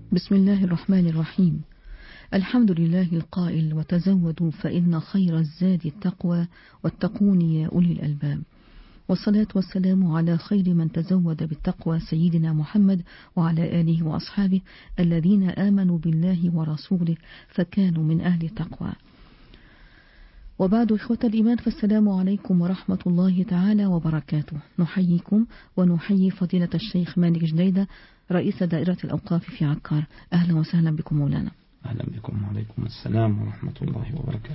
بسم الله الرحمن الرحيم. الحمد لله القائل وتزودوا فإن خير الزاد التقوى واتقون يا أولي الألباب. والصلاة والسلام على خير من تزود بالتقوى سيدنا محمد وعلى آله وأصحابه الذين آمنوا بالله ورسوله فكانوا من أهل التقوى. وبعد إخوة الإيمان، فالسلام عليكم ورحمة الله تعالى وبركاته. نحييكم ونحيي فضيلة الشيخ مالك جديدة رئيس دائرة الأوقاف في عكار. أهلا وسهلا بكم مولانا. أهلا بكم وعليكم السلام ورحمة الله وبركاته.